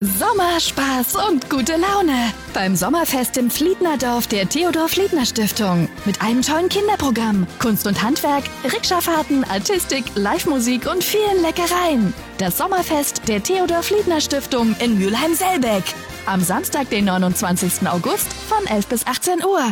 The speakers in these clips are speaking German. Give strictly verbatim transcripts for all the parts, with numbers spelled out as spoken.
Sommer, Spaß und gute Laune beim Sommerfest im Fliednerdorf der Theodor-Fliedner-Stiftung. Mit einem tollen Kinderprogramm, Kunst und Handwerk, Rikscha-Fahrten, Artistik, Live-Musik und vielen Leckereien. Das Sommerfest der Theodor-Fliedner-Stiftung in Mülheim-Selbeck. Am Samstag, den neunundzwanzigsten August von elf bis achtzehn Uhr.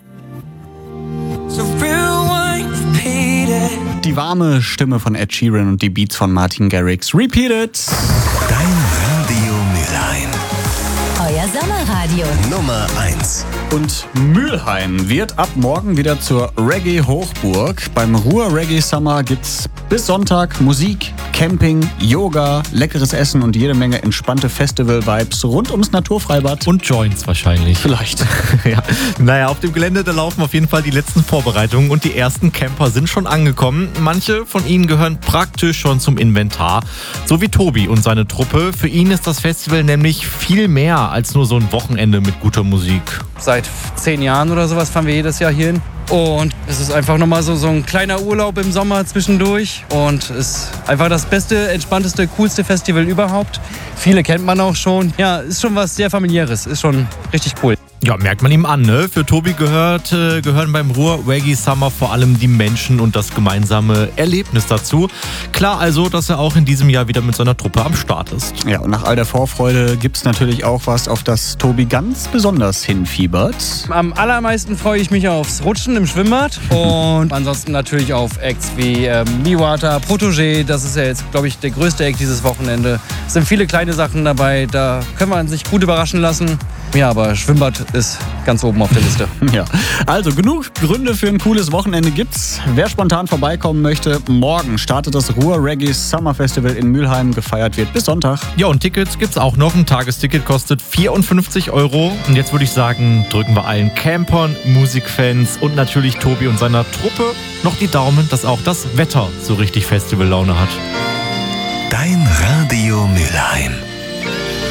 Die warme Stimme von Ed Sheeran und die Beats von Martin Garrix. Repeat it! Dein Radio Mülheim. Euer Sommerradio. Nummer eins. Und Mülheim wird ab morgen wieder zur Reggae-Hochburg. Beim Ruhr Reggae Summer gibt's bis Sonntag Musik, Camping, Yoga, leckeres Essen und jede Menge entspannte Festival-Vibes rund ums Naturfreibad. Und Joints wahrscheinlich. Vielleicht. Ja. Naja, auf dem Gelände, da laufen auf jeden Fall die letzten Vorbereitungen und die ersten Camper sind schon angekommen. Manche von ihnen gehören praktisch schon zum Inventar. So wie Tobi und seine Truppe. Für ihn ist das Festival nämlich viel mehr als nur so ein Wochenende mit guter Musik. Seit zehn Jahren oder sowas fahren wir jedes Jahr hierhin. Und es ist einfach nochmal so, so ein kleiner Urlaub im Sommer zwischendurch. Und es ist einfach das beste, entspannteste, coolste Festival überhaupt. Viele kennt man auch schon. Ja, ist schon was sehr Familiäres. Ist schon richtig cool. Ja, merkt man ihm an, ne? Für Tobi gehört, äh, gehören beim Ruhr Reggae Summer vor allem die Menschen und das gemeinsame Erlebnis dazu. Klar also, dass er auch in diesem Jahr wieder mit seiner Truppe am Start ist. Ja, und nach all der Vorfreude gibt's natürlich auch was, auf das Tobi ganz besonders hinfiebert. Am allermeisten freue ich mich aufs Rutschen im Schwimmbad. Und ansonsten natürlich auf Acts wie ähm, Miwata, Protégé. Das ist ja jetzt, glaube ich, der größte Act dieses Wochenende. Es sind viele kleine Sachen dabei, da können wir sich gut überraschen lassen. Ja, aber Schwimmbad ist ganz oben auf der Liste. Ja, also genug Gründe für ein cooles Wochenende gibt's. Wer spontan vorbeikommen möchte, morgen startet das Ruhr Reggae Summer Festival in Mülheim. Gefeiert wird bis Sonntag. Ja, und Tickets gibt's auch noch. Ein Tagesticket kostet vierundfünfzig Euro. Und jetzt würde ich sagen, drücken wir allen Campern, Musikfans und natürlich Tobi und seiner Truppe noch die Daumen, dass auch das Wetter so richtig Festivallaune hat. Dein Radio Mülheim.